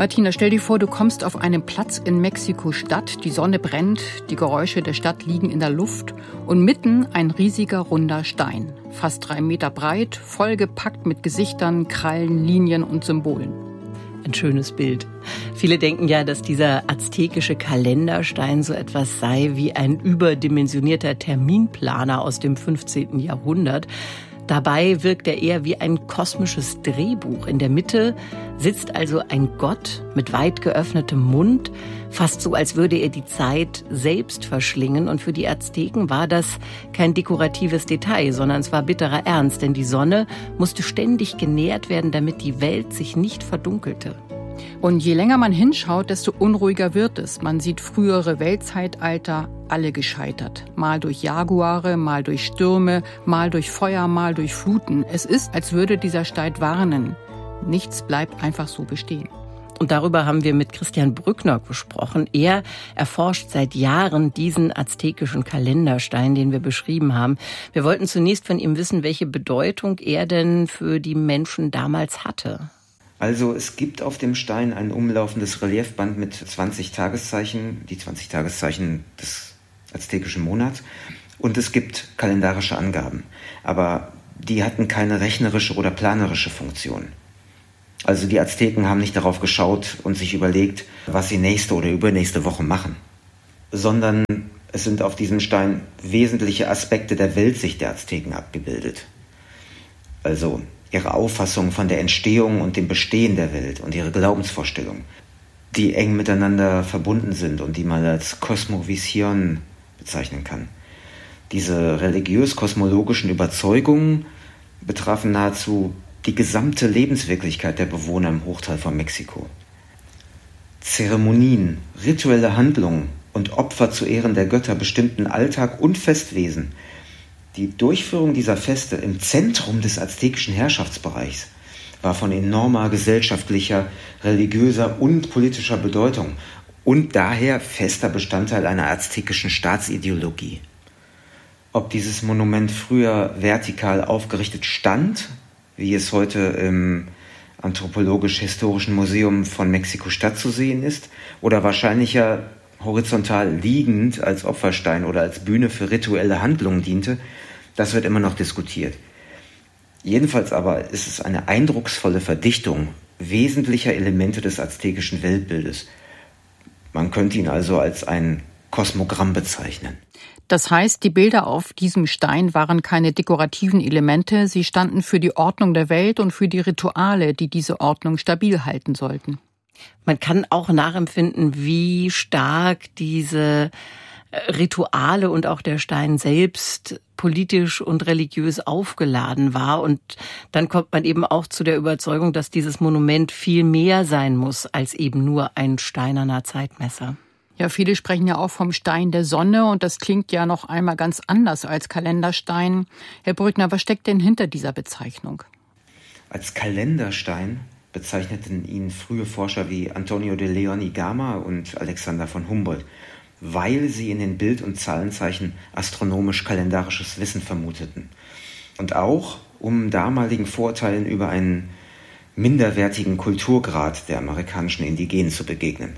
Martina, stell dir vor, du kommst auf einen Platz in Mexiko-Stadt, die Sonne brennt, die Geräusche der Stadt liegen in der Luft und mitten ein riesiger runder Stein, fast 3 Meter breit, vollgepackt mit Gesichtern, Krallen, Linien und Symbolen. Ein schönes Bild. Viele denken ja, dass dieser aztekische Kalenderstein so etwas sei wie ein überdimensionierter Terminplaner aus dem 15. Jahrhundert. Dabei wirkt er eher wie ein kosmisches Drehbuch. In der Mitte sitzt also ein Gott mit weit geöffnetem Mund, fast so, als würde er die Zeit selbst verschlingen. Und für die Azteken war das kein dekoratives Detail, sondern es war bitterer Ernst, denn die Sonne musste ständig genährt werden, damit die Welt sich nicht verdunkelte. Und je länger man hinschaut, desto unruhiger wird es. Man sieht frühere Weltzeitalter, alle gescheitert. Mal durch Jaguare, mal durch Stürme, mal durch Feuer, mal durch Fluten. Es ist, als würde dieser Stein warnen. Nichts bleibt einfach so bestehen. Und darüber haben wir mit Christian Brückner gesprochen. Er erforscht seit Jahren diesen aztekischen Kalenderstein, den wir beschrieben haben. Wir wollten zunächst von ihm wissen, welche Bedeutung er denn für die Menschen damals hatte. Also es gibt auf dem Stein ein umlaufendes Reliefband mit 20 Tageszeichen, die 20 Tageszeichen des aztekischen Monats. Und es gibt kalendarische Angaben, aber die hatten keine rechnerische oder planerische Funktion. Also die Azteken haben nicht darauf geschaut und sich überlegt, was sie nächste oder übernächste Woche machen, sondern es sind auf diesem Stein wesentliche Aspekte der Weltsicht der Azteken abgebildet. Also ihre Auffassung von der Entstehung und dem Bestehen der Welt und ihre Glaubensvorstellungen, die eng miteinander verbunden sind und die man als Kosmovision bezeichnen kann. Diese religiös-kosmologischen Überzeugungen betrafen nahezu die gesamte Lebenswirklichkeit der Bewohner im Hochtal von Mexiko. Zeremonien, rituelle Handlungen und Opfer zu Ehren der Götter bestimmten Alltag und Festwesen. Die Durchführung dieser Feste im Zentrum des aztekischen Herrschaftsbereichs war von enormer gesellschaftlicher, religiöser und politischer Bedeutung und daher fester Bestandteil einer aztekischen Staatsideologie. Ob dieses Monument früher vertikal aufgerichtet stand, wie es heute im Anthropologisch-Historischen Museum von Mexiko-Stadt zu sehen ist, oder wahrscheinlicher horizontal liegend als Opferstein oder als Bühne für rituelle Handlungen diente, das wird immer noch diskutiert. Jedenfalls aber ist es eine eindrucksvolle Verdichtung wesentlicher Elemente des aztekischen Weltbildes. Man könnte ihn also als ein Kosmogramm bezeichnen. Das heißt, die Bilder auf diesem Stein waren keine dekorativen Elemente, sie standen für die Ordnung der Welt und für die Rituale, die diese Ordnung stabil halten sollten. Man kann auch nachempfinden, wie stark diese Rituale und auch der Stein selbst politisch und religiös aufgeladen war. Und dann kommt man eben auch zu der Überzeugung, dass dieses Monument viel mehr sein muss als eben nur ein steinerner Zeitmesser. Ja, viele sprechen ja auch vom Stein der Sonne und das klingt ja noch einmal ganz anders als Kalenderstein. Herr Brückner, was steckt denn hinter dieser Bezeichnung? Als Kalenderstein bezeichneten ihn frühe Forscher wie Antonio de Leon y Gama und Alexander von Humboldt, weil sie in den Bild- und Zahlenzeichen astronomisch-kalendarisches Wissen vermuteten. Und auch, um damaligen Vorurteilen über einen minderwertigen Kulturgrad der amerikanischen Indigenen zu begegnen.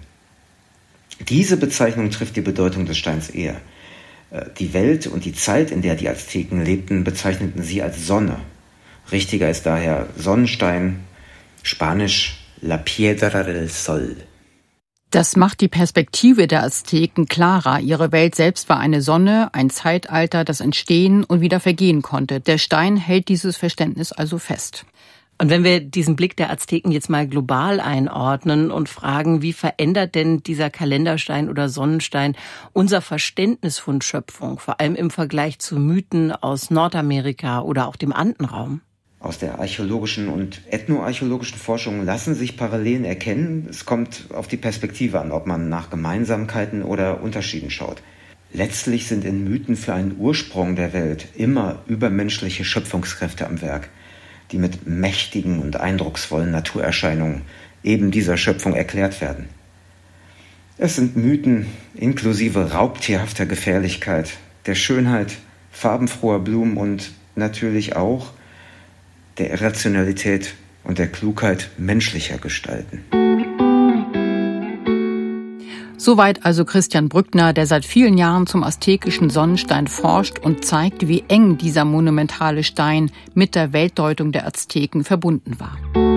Diese Bezeichnung trifft die Bedeutung des Steins eher. Die Welt und die Zeit, in der die Azteken lebten, bezeichneten sie als Sonne. Richtiger ist daher Sonnenstein, Spanisch La Piedra del Sol. Das macht die Perspektive der Azteken klarer. Ihre Welt selbst war eine Sonne, ein Zeitalter, das entstehen und wieder vergehen konnte. Der Stein hält dieses Verständnis also fest. Und wenn wir diesen Blick der Azteken jetzt mal global einordnen und fragen, wie verändert denn dieser Kalenderstein oder Sonnenstein unser Verständnis von Schöpfung, vor allem im Vergleich zu Mythen aus Nordamerika oder auch dem Andenraum? Aus der archäologischen und ethnoarchäologischen Forschung lassen sich Parallelen erkennen. Es kommt auf die Perspektive an, ob man nach Gemeinsamkeiten oder Unterschieden schaut. Letztlich sind in Mythen für einen Ursprung der Welt immer übermenschliche Schöpfungskräfte am Werk, die mit mächtigen und eindrucksvollen Naturerscheinungen eben dieser Schöpfung erklärt werden. Es sind Mythen inklusive raubtierhafter Gefährlichkeit, der Schönheit farbenfroher Blumen und natürlich auch der Irrationalität und der Klugheit menschlicher Gestalten. Soweit also Christian Brückner, der seit vielen Jahren zum aztekischen Sonnenstein forscht und zeigt, wie eng dieser monumentale Stein mit der Weltdeutung der Azteken verbunden war.